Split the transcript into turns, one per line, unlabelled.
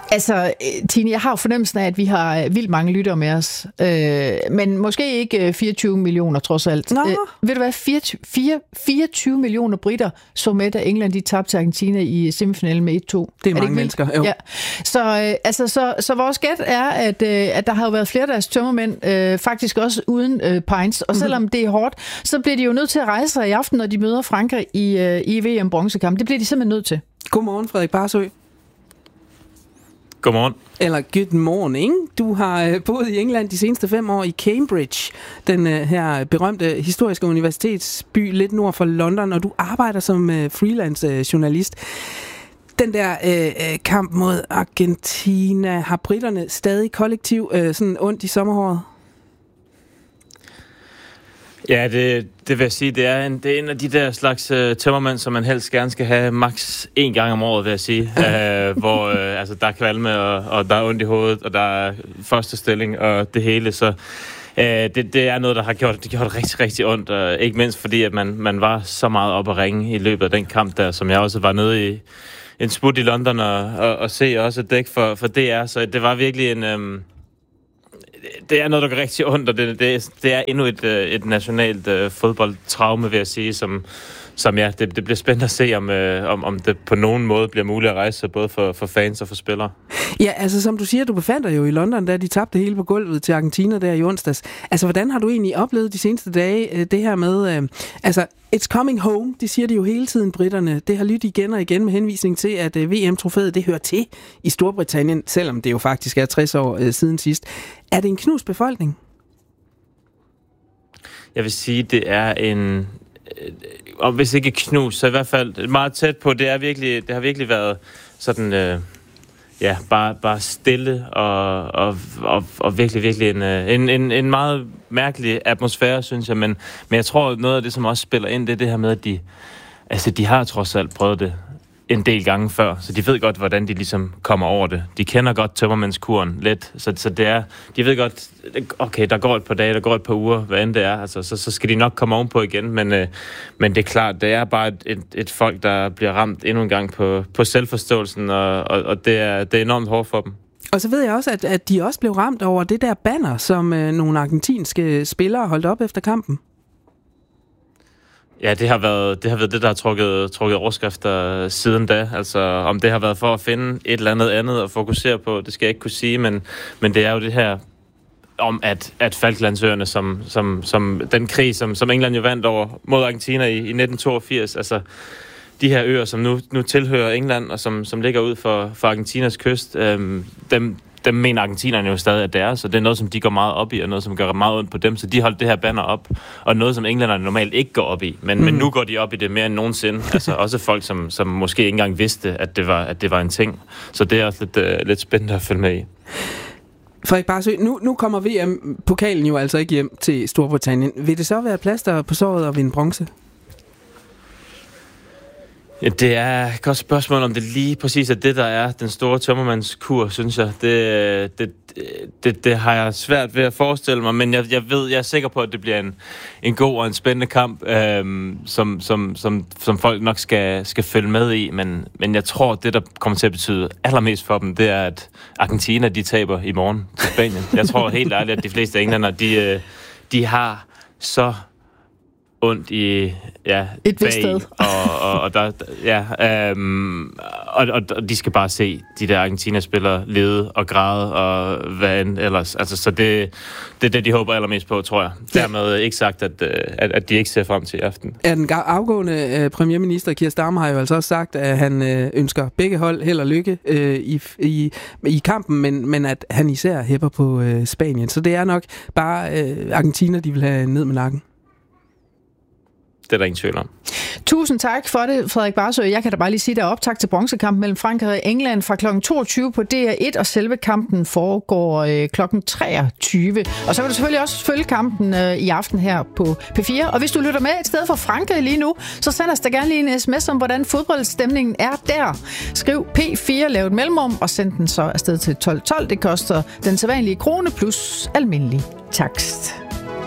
Altså, Tine, jeg har jo fornemmelsen af, at vi har vildt mange lyttere med os. Men måske ikke 24 millioner, trods alt. Ved du hvad? 24 millioner britter så med, da England de tabte til Argentina i semifinalen med 1-2.
Det er mange mennesker, jo.
Ja. Så vores gæt er, at der har jo været flere af deres tømmermænd, faktisk også uden pints. Og selvom det er hårdt, så bliver de jo nødt til at rejse sig i aften, når de møder Frankrig i VM-bronzekamp. Det bliver de simpelthen nødt til.
Godmorgen, Frederik Barsø.
Godmorgen.
Eller good morning. Du har boet i England de seneste 5 år i Cambridge, den her berømte historiske universitetsby lidt nord for London, og du arbejder som freelance journalist. Den der kamp mod Argentina, har britterne stadig kollektiv sådan ondt i sommerhåret?
Ja, det vil jeg sige, det er en af de der slags tømmermænd, som man helst gerne skal have maks 1 gang om året, vil jeg sige. Hvor altså, der er kvalme, og der er ondt i hovedet, og der er første stilling, og det hele. Så det er noget, der har gjort rigtig, rigtig ondt. Og ikke mindst fordi, at man var så meget op at ringe i løbet af den kamp der, som jeg også var nede i en smut i London og se også et dæk for DR. Så det var virkelig en... Det er noget, der går rigtig ondt, og det er endnu et nationalt fodboldtraume, vil jeg sige, som ja, det bliver spændende at se, om det på nogen måde bliver muligt at rejse, både for fans og for spillere.
Ja, altså som du siger, du befandt dig jo i London, da de tabte hele på gulvet til Argentina der i onsdags. Altså, hvordan har du egentlig oplevet de seneste dage det her med, altså, it's coming home, det siger de jo hele tiden, britterne. Det har lyttet igen og igen med henvisning til, at VM-trofæet, det hører til i Storbritannien, selvom det jo faktisk er 60 år siden sidst. Er det en knust befolkning? Jeg
vil sige, det er en... Og hvis ikke knus, så i hvert fald meget tæt på. Det har virkelig været sådan, bare stille og virkelig en meget mærkelig atmosfære, synes jeg. Men jeg tror, noget af det, som også spiller ind, det er det her med, at de har trods alt prøvet det en del gange før, så de ved godt, hvordan de ligesom kommer over det. De kender godt tømmermandskuren lidt, så det er, de ved godt, okay, der går et par dage, der går et par uger, hvad end det er, altså, så skal de nok komme ovenpå igen, men det er klart, det er bare et folk, der bliver ramt endnu en gang på selvforståelsen, og det er enormt hårdt for dem.
Og så ved jeg også, at de også blev ramt over det der banner, som nogle argentinske spillere holdt op efter kampen.
Ja, det har været det, der har trukket overskrifter siden da. Altså, om det har været for at finde et eller andet at fokusere på, det skal jeg ikke kunne sige, men det er jo det her om, at Falklandsøerne, som den krig, som England jo vandt over mod Argentina i 1982, altså de her øer, som nu tilhører England, og som ligger ud for Argentinas kyst, dem mener argentinerne jo stadig, at det er, så det er noget, som de går meget op i, og noget, som gør meget ondt på dem, så de holdt det her banner op, og noget, som englænderne normalt ikke går op i, men nu går de op i det mere end nogensinde, altså også folk, som måske ikke engang vidste, at det var en ting, så det er også lidt spændende at følge med i.
Frederik Barsø, nu kommer VM-pokalen jo altså ikke hjem til Storbritannien. Vil det så være plaster på såret og vinde bronze?
Ja, det er et godt spørgsmål, om det lige præcis er det, der er den store tømmermandskur, synes jeg. Det har jeg svært ved at forestille mig, men jeg er sikker på, at det bliver en god og en spændende kamp, som folk nok skal følge med i. Men jeg tror, det, der kommer til at betyde allermest for dem, det er, at Argentina, de taber i morgen til Spanien. Jeg tror helt ærligt, at de fleste englænder, de har så ondt i
et vist sted.
Og de skal bare se de der Argentina-spillere lede og græde og hvad end ellers. Altså, så det er det, de håber allermest på, tror jeg. Dermed ikke sagt, at de ikke ser frem til i aften.
Ja, den afgående premierminister Keir Starmer har jo altså også sagt, at han ønsker begge hold held og lykke i kampen, men at han især hæpper på Spanien. Så det er nok bare Argentina, de vil have ned med nakken.
Det er der ingen tvivl om.
Tusind tak for det, Frederik Barsø. Jeg kan da bare lige sige, der er optakt til bronzekampen mellem Frankrig og England fra kl. 22 på DR1, og selve kampen foregår kl. 23. Og så kan du selvfølgelig også følge kampen i aften her på P4. Og hvis du lytter med et sted fra Frankrig lige nu, så send os da gerne lige en sms om, hvordan fodboldstemningen er der. Skriv P4, lav et mellemrum, og send den så afsted til 1212. Det koster den sædvanlige krone plus almindelig takst.